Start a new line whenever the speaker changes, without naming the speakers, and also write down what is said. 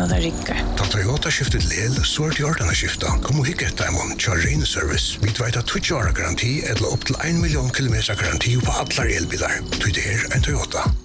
när det ringer.
Ta Toyota skiftet lel, så det ordna skifta. Kom och hicka dem kör Rain Service. Vi vet att 20 år garanti eller upp till 1 miljon kilometer garanti på alla elbilar. Det är en Toyota.